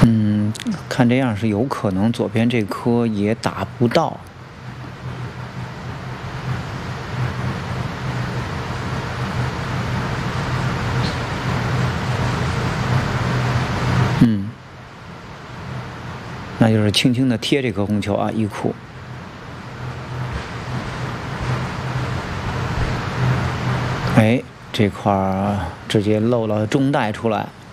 看这样是有可能左边这颗也打不到。那就是轻轻的贴这颗红球啊，一库。哎，这块儿直接漏了中带出来。